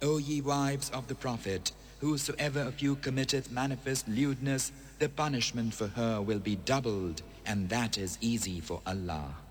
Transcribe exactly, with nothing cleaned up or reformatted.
O ye wives of the Prophet, whosoever of you committeth manifest lewdness, the punishment for her will be doubled, and that is easy for Allah.